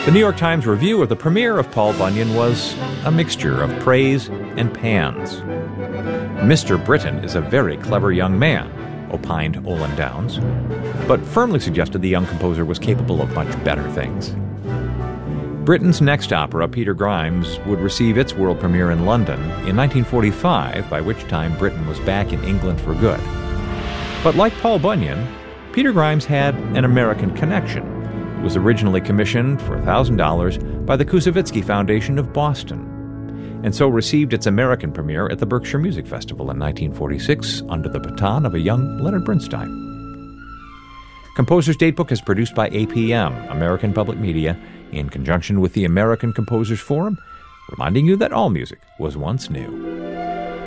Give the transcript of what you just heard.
The New York Times review of the premiere of Paul Bunyan was a mixture of praise and pans. Mr. Britten is a very clever young man, opined Olin Downs, but firmly suggested the young composer was capable of much better things. Britten's next opera, Peter Grimes, would receive its world premiere in London in 1945, by which time Britten was back in England for good. But like Paul Bunyan, Peter Grimes had an American connection. It was originally commissioned for $1,000 by the Koussevitzky Foundation of Boston, and so received its American premiere at the Berkshire Music Festival in 1946 under the baton of a young Leonard Bernstein. Composer's Datebook is produced by APM, American Public Media, in conjunction with the American Composers Forum, reminding you that all music was once new.